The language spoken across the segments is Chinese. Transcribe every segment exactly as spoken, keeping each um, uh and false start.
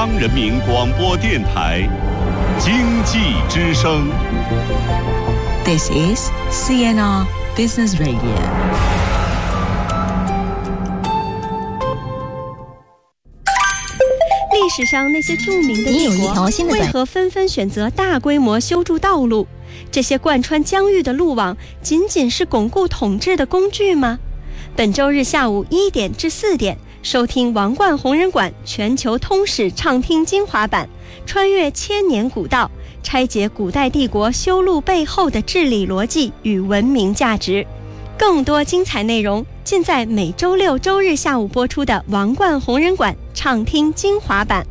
央人民广播电台经济之声。 This is C N R Business Radio。 历史上那些著名的帝国为何纷纷选择大规模修筑道路？这些贯穿疆域的路网仅仅是巩固统治的工具吗？本周日下午一点至四点，收听王冠红人馆全球通史畅听精华版，穿越千年古道，拆解古代帝国修路背后的治理逻辑与文明价值。更多精彩内容尽在每周六周日下午播出的王冠红人馆畅听精华版。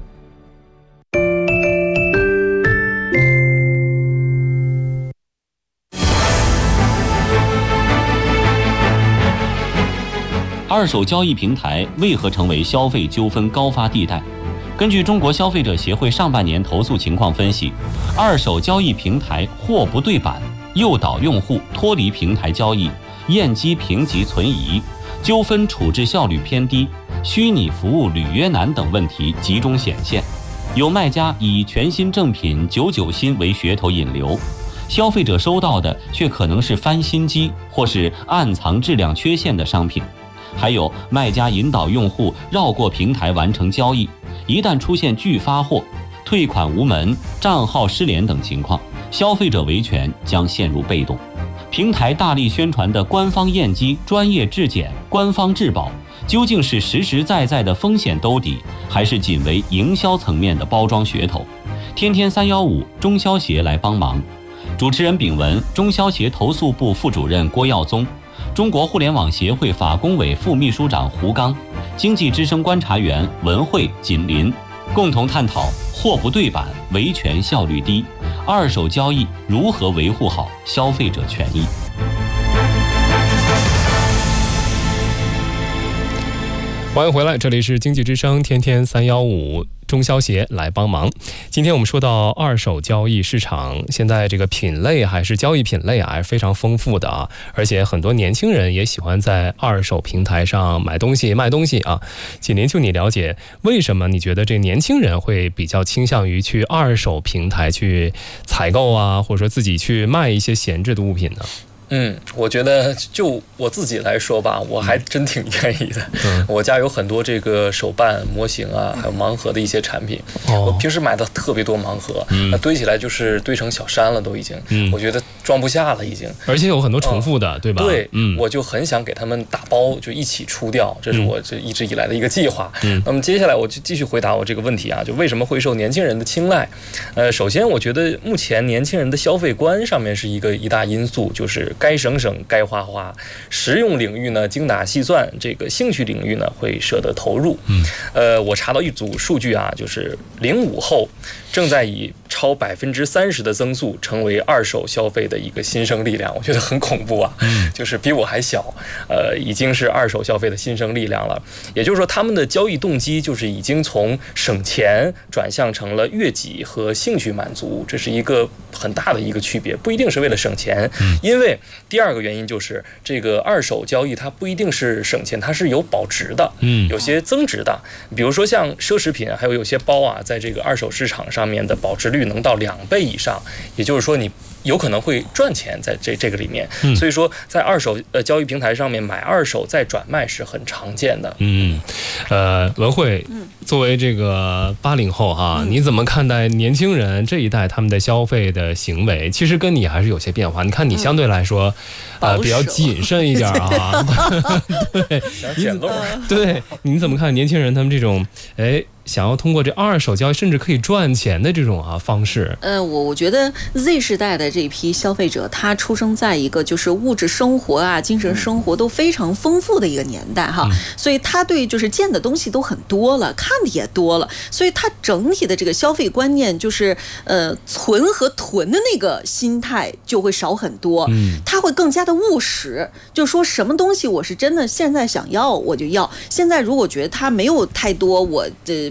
二手交易平台为何成为消费纠纷高发地带？根据中国消费者协会上半年投诉情况分析，二手交易平台货不对版，诱导用户脱离平台交易，验机评级存疑，纠纷处置效率偏低，虚拟服务履约难等问题集中显现。有卖家以全新正品九九新为噱头引流，消费者收到的却可能是翻新机或是暗藏质量缺陷的商品。还有卖家引导用户绕过平台完成交易，一旦出现拒发货、退款无门、账号失联等情况，消费者维权将陷入被动。平台大力宣传的官方验机、专业质检、官方质保，究竟是实实在在的风险兜底，还是仅为营销层面的包装噱头？天天三幺五中消协来帮忙。主持人丙文，中消协投诉部副主任郭耀宗，中国互联网协会法工委副秘书长胡刚，经济之声观察员文慧、锦林，共同探讨货不对版、维权效率低，二手交易如何维护好消费者权益。 欢迎回来，这里是经济之声天天三幺五中消协来帮忙。今天我们说到二手交易市场，现在这个品类还是交易品类啊，还是非常丰富的啊，而且很多年轻人也喜欢在二手平台上买东西、卖东西啊。锦林，就你了解，为什么你觉得这年轻人会比较倾向于去二手平台去采购啊，或者说自己去卖一些闲置的物品呢？ 嗯，我觉得就我自己来说吧，我还真挺愿意的。嗯、我家有很多这个手办模型啊，还有盲盒的一些产品。哦、我平时买的特别多盲盒，嗯、那堆起来就是堆成小山了，都已经。嗯、我觉得装不下了，已经。 而且有很多重复的，嗯、对吧？ 对，嗯，我就很想给他们打包，就一起出掉，这是我这一直以来的一个计划。嗯，那么接下来我就继续回答我这个问题啊，就为什么会受年轻人的青睐？呃，首先我觉得目前年轻人的消费观上面是一个一大因素，就是该省省，该花花。实用领域呢，精打细算；这个兴趣领域呢，会舍得投入。嗯，呃，我查到一组数据啊，就是零五后正在以超百分之三十的增速成为二手消费的一个新生力量，我觉得很恐怖啊！嗯，就是比我还小，呃，已经是二手消费的新生力量了。也就是说，他们的交易动机就是已经从省钱转向成了悦己和兴趣满足，这是一个很大的一个区别，不一定是为了省钱，因为第二个原因就是这个二手交易它不一定是省钱，它是有保值的，嗯，有些增值的，比如说像奢侈品，还有有些包啊，在这个二手市场上面的保值率能到两倍以上，也就是说你有可能会赚钱在这这个里面，嗯、所以说在二手呃交易平台上面买二手再转卖是很常见的。 嗯，呃，文慧，作为这个八零后哈，嗯、你怎么看待年轻人这一代他们的消费的行为？其实跟你还是有些变化。你看你相对来说，嗯、呃比较谨慎一点啊，对， 想捡漏。 对，你怎么看年轻人他们这种哎？想要通过这二手交易甚至可以赚钱的这种啊方式， 呃，我我觉得 Z 世代的这批消费者，他出生在一个就是物质生活啊、精神生活都非常丰富的一个年代哈，嗯、所以他对就是见的东西都很多了，看的也多了，所以他整体的这个消费观念就是呃存和囤的那个心态就会少很多，嗯，他会更加的务实，就说什么东西我是真的现在想要我就要，现在如果觉得他没有太多我的。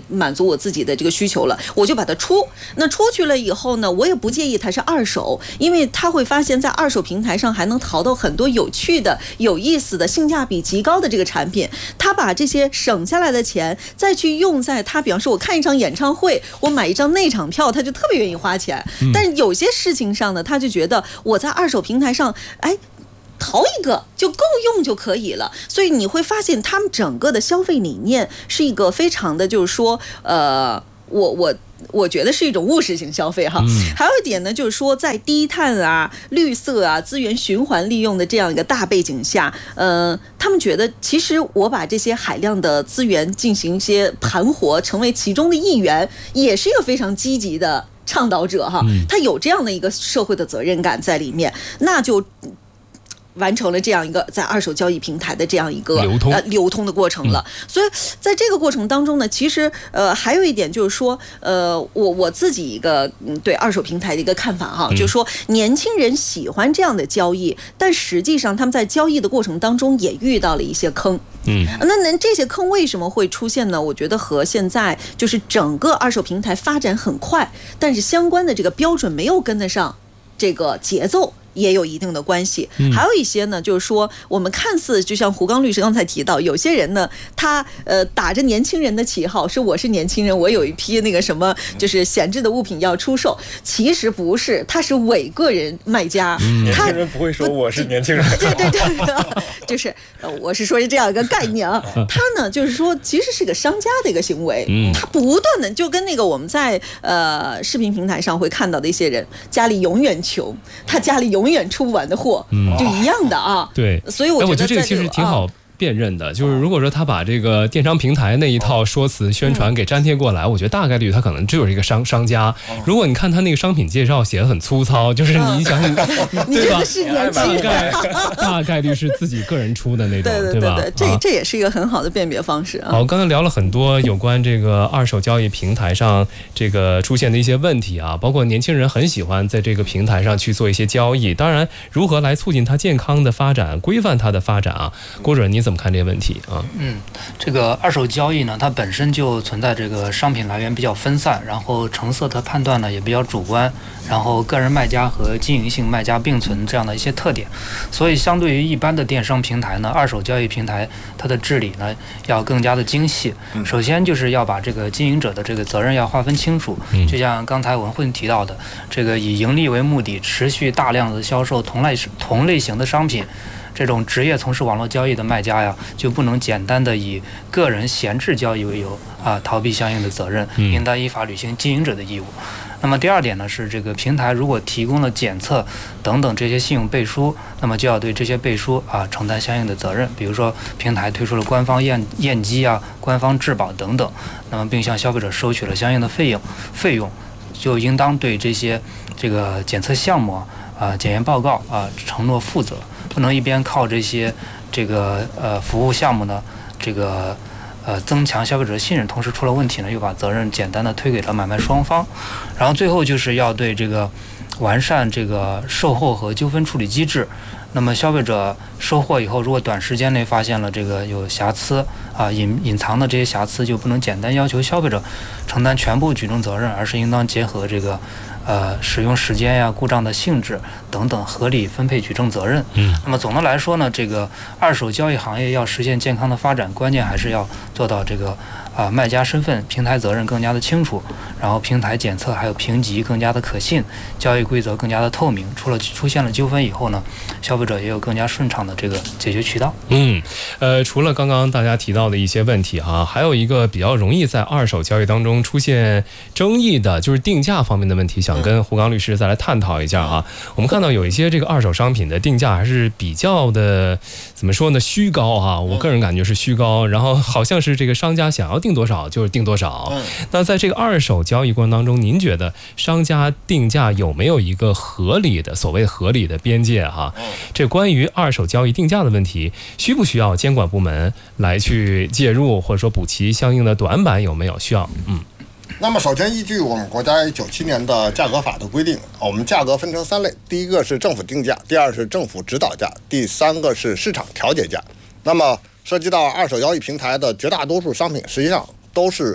满足我自己的这个需求了，我就把它出。那出去了以后呢，我也不介意它是二手，因为他会发现在二手平台上还能淘到很多有趣的、有意思的、性价比极高的这个产品。他把这些省下来的钱再去用在他，比方说我看一场演唱会，我买一张内场票，他就特别愿意花钱。但是有些事情上呢，他就觉得我在二手平台上，哎。淘一个就够用就可以了，所以你会发现他们整个的消费理念是一个非常的，就是说，呃，我我我觉得是一种务实型消费哈。嗯、还有一点呢，就是说在低碳啊、绿色啊、资源循环利用的这样一个大背景下，呃，他们觉得其实我把这些海量的资源进行一些盘活，成为其中的一员，也是一个非常积极的倡导者哈。他有这样的一个社会的责任感在里面，那就。完成了这样一个在二手交易平台的这样一个流通呃流通的过程了，嗯、所以在这个过程当中呢，其实呃还有一点就是说，呃我我自己一个嗯对二手平台的一个看法哈，嗯、就是说年轻人喜欢这样的交易，但实际上他们在交易的过程当中也遇到了一些坑。嗯，那那这些坑为什么会出现呢？我觉得和现在就是整个二手平台发展很快，但是相关的这个标准没有跟得上这个节奏。也有一定的关系，还有一些呢，就是说我们看似就像胡刚律师刚才提到，有些人呢，他呃打着年轻人的旗号，说我是年轻人，我有一批那个什么就是闲置的物品要出售，其实不是，他是伪个人卖家， 嗯、年轻人不会说我是年轻人， 对对对，就是呃我是说这样一个概念啊，他呢就是说其实是个商家的一个行为，他不断的就跟那个我们在呃视频平台上会看到的一些人，家里永远穷，他家里永远永远出不完的货，嗯、就一样的啊。 对， 所以我觉得、 哎、我觉得这个其实挺好辨认的，就是如果说他把这个电商平台那一套说辞宣传给粘贴过来，我觉得大概率他可能就是一个商商家。如果你看他那个商品介绍写的很粗糙，就是你想想， 你真的是年轻人， 大概率是自己个人出的那种， 对对对吧？ 这这也是一个很好的辨别方式啊。 好，刚才聊了很多有关这个二手交易平台上这个出现的一些问题啊，包括年轻人很喜欢在这个平台上去做一些交易，当然如何来促进它健康的发展、规范它的发展啊？郭主任你怎么看这些问题？ 嗯，这个二手交易呢，它本身就存在这个商品来源比较分散，然后成色的判断呢也比较主观，然后个人卖家和经营性卖家并存这样的一些特点，所以相对于一般的电商平台呢，二手交易平台它的治理呢要更加的精细。首先就是要把这个经营者的这个责任要划分清楚，就像刚才文慧提到的，这个以盈利为目的，持续大量的销售同类同类型的商品。这种职业从事网络交易的卖家呀，就不能简单的以个人闲置交易为由啊，逃避相应的责任，应当依法履行经营者的义务。那么第二点呢，是这个平台如果提供了检测等等这些信用背书，那么就要对这些背书啊承担相应的责任。比如说平台推出了官方验验机啊、官方质保等等，那么并向消费者收取了相应的费用，费用就应当对这些这个检测项目啊、检验报告啊承诺负责。不能一边靠这些这个呃服务项目呢，这个呃增强消费者的信任，同时出了问题呢，又把责任简单的推给了买卖双方。然后最后就是要对这个完善这个售后和纠纷处理机制。那么消费者收货以后，如果短时间内发现了这个有瑕疵啊，隐隐藏的这些瑕疵，就不能简单要求消费者承担全部举证责任，而是应当结合这个呃使用时间呀、故障的性质等等，合理分配举证责任。嗯，那么总的来说呢，这个二手交易行业要实现健康的发展，关键还是要做到这个啊、呃、卖家身份、平台责任更加的清楚，然后平台检测还有评级更加的可信，交易规则更加的透明。除了出现了纠纷以后呢，消费者也有更加顺畅的这个解决渠道。 嗯，呃，除了刚刚大家提到的一些问题哈，还有一个比较容易在二手交易当中出现争议的，就是定价方面的问题，想跟胡刚律师再来探讨一下啊。我们看到有一些这个二手商品的定价还是比较的，怎么说呢，虚高哈，我个人感觉是虚高，然后好像是这个商家想要定多少就是定多少。那在这个二手交易过程当中，您觉得商家定价有没有一个合理的所谓合理的边界哈？这关于二手交易定价的问题，需不需要监管部门来去介入，或者说补齐相应的短板，有没有需要？嗯。 那么首先依据我们国家九七年的价格法的规定，我们价格分成三类，第一个是政府定价，第二是政府指导价，第三个是市场调节价。那么涉及到二手交易平台的绝大多数商品，实际上都是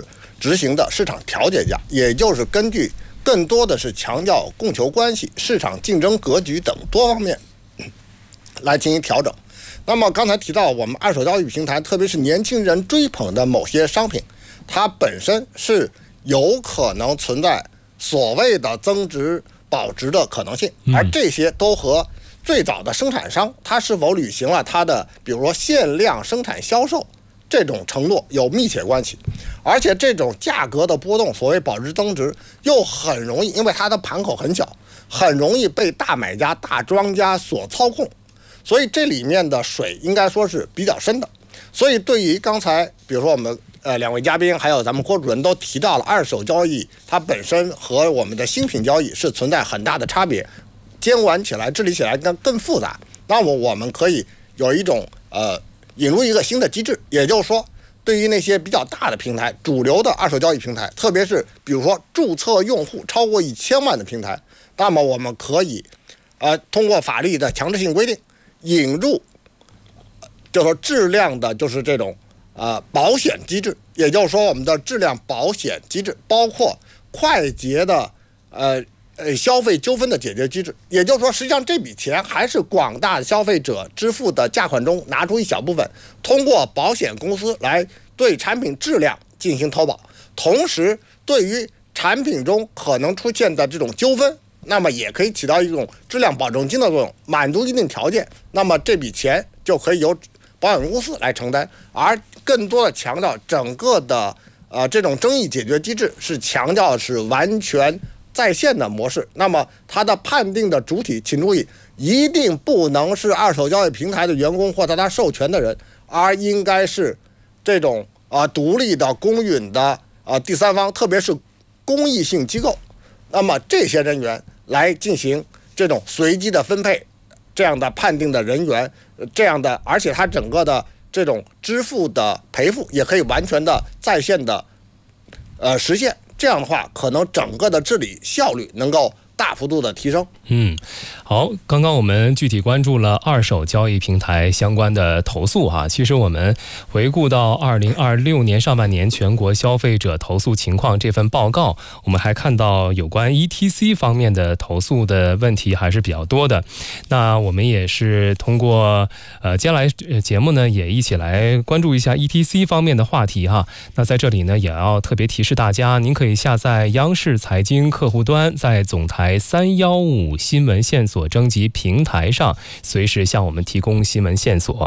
执行的市场调节价，也就是根据更多的是强调供求关系、市场竞争格局等多方面来进行调整。那么刚才提到我们二手交易平台，特别是年轻人追捧的某些商品，它本身是有可能存在所谓的增值保值的可能性，而这些都和最早的生产商他是否履行了他的比如说限量生产销售这种承诺有密切关系。而且这种价格的波动，所谓保值增值，又很容易，因为它的盘口很小，很容易被大买家大庄家所操控，所以这里面的水应该说是比较深的。所以对于刚才比如说我们呃两位嘉宾还有咱们郭主任都提到了二手交易它本身和我们的新品交易是存在很大的差别，监管起来治理起来更更复杂。那么我们可以有一种呃引入一个新的机制，也就是说对于那些比较大的平台，主流的二手交易平台，特别是比如说注册用户超过一千万的平台，那么我们可以呃通过法律的强制性规定引入就是说质量的就是这种呃保险机制，也就是说我们的质量保险机制包括快捷的呃呃消费纠纷的解决机制，也就是说实际上这笔钱还是广大消费者支付的价款中拿出一小部分，通过保险公司来对产品质量进行投保，同时对于产品中可能出现的这种纠纷，那么也可以起到一种质量保证金的作用，满足一定条件，那么这笔钱就可以由保险公司来承担。而更多的强调整个的呃这种争议解决机制是强调是完全在线的模式，那么它的判定的主体，请注意，一定不能是二手交易平台的员工或者他授权的人，而应该是这种啊、呃、独立的公允的啊、呃、第三方，特别是公益性机构。那么这些人员来进行这种随机的分配，这样的判定的人员，这样的，而且他整个的这种支付的赔付也可以完全的在线的呃实现。这样的话，可能整个的治理效率能够大幅度的提升。 嗯，好，刚刚我们具体关注了二手交易平台相关的投诉哈。其实我们回顾到二零二六年上半年全国消费者投诉情况这份报告，我们还看到有关 E T C 方面的投诉的问题还是比较多的。那我们也是通过呃接下来节目呢，也一起来关注一下 E T C 方面的话题哈。那在这里呢，也要特别提示大家，您可以下载央视财经客户端，在总台三一五新闻线索征集平台上随时向我们提供新闻线索。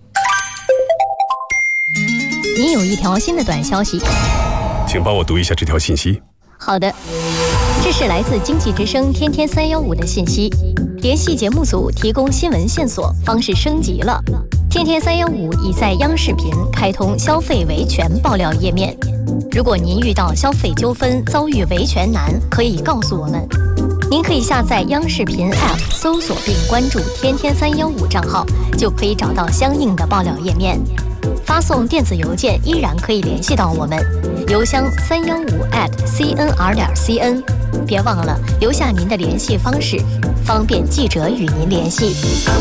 您有一条新的短消息， 请帮我读一下这条信息。 好的，这是来自经济之声天天三一五的信息，联系节目组提供新闻线索方式升级了。天天三一五已在央视频开通消费维权爆料页面，如果您遇到消费纠纷遭遇维权难，可以告诉我们。您可以下载央视频 App， 搜索并关注天天三一五账号，就可以找到相应的爆料页面。发送电子邮件依然可以联系到我们，邮箱三一五 at cnr 点 cn。别忘了留下您的联系方式，方便记者与您联系。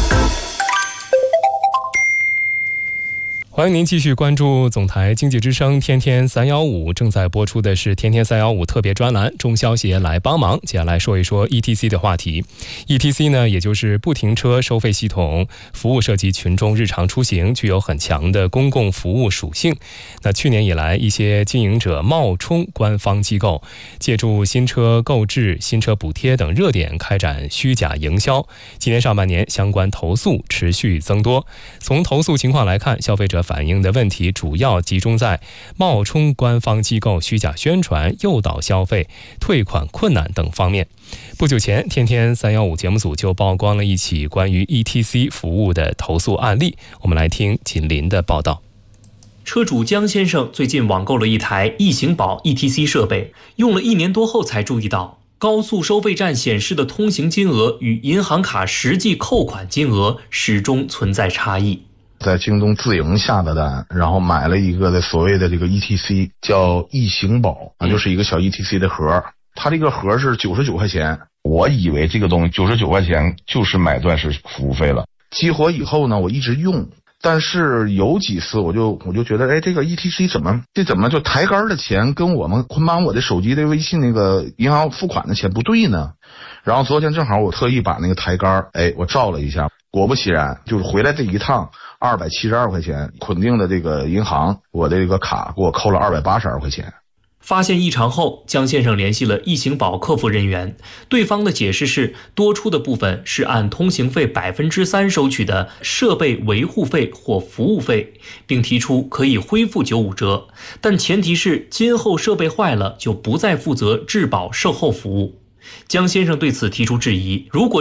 欢迎您继续关注总台经济之声天天三一五，正在播出的是天天三一五特别专栏，中消协来帮忙。接下来说一说 E T C 的话题。 E T C 呢，也就是不停车收费系统，服务涉及群众日常出行，具有很强的公共服务属性。那去年以来，一些经营者冒充官方机构，借助新车购置、新车补贴等热点开展虚假营销。今年上半年相关投诉持续增多。从投诉情况来看，消费者反映的问题主要集中在冒充官方机构虚假宣传、诱导消费、退款困难等方面。不久前，天天三一五节目组就曝光了一起关于 E T C 服务的投诉案例，我们来听锦林的报道。 车主江先生最近网购了一台易行宝 E T C 设备，用了一年多后才注意到，高速收费站显示的通行金额与银行卡实际扣款金额始终存在差异。 在京东自营下的单，然后买了一个的所谓的这个 E T C， 叫易行宝，那就是一个小 E T C 的盒，它这个盒是九十九块钱，我以为这个东西九十九块钱就是买断式服务费了。激活以后呢，我一直用， 但是有几次我就我就觉得，哎，这个 E T C 怎么这怎么就抬杆的钱跟我们捆绑我的手机的微信那个银行付款的钱不对呢？然后昨天正好我特意把那个抬杆，哎，我照了一下，果不其然，就是回来这一趟二百七十二块钱，捆定的这个银行，我的这个卡给我扣了二百八十二块钱。 发现异常后，江先生联系了易行宝客服人员，对方的解释是多出的部分是按通行费百分之三收取的设备维护费或服务费，并提出可以恢复九五折，但前提是今后设备坏了就不再负责质保售后服务。江先生对此提出质疑，如果